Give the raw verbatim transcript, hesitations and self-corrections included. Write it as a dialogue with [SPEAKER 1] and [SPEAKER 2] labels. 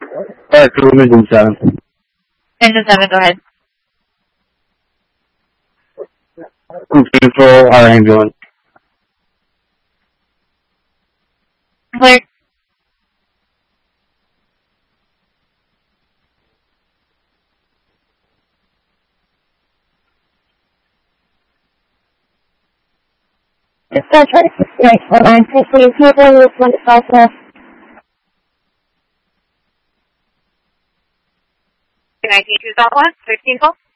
[SPEAKER 1] Alright, room engine seven.
[SPEAKER 2] Engine seven, go ahead.
[SPEAKER 1] Control our ambulance.
[SPEAKER 2] Clear.
[SPEAKER 3] Dispatch one sixty-eight four nine, please handling this one to five left.
[SPEAKER 2] nineteen two Southwest, fifteen call.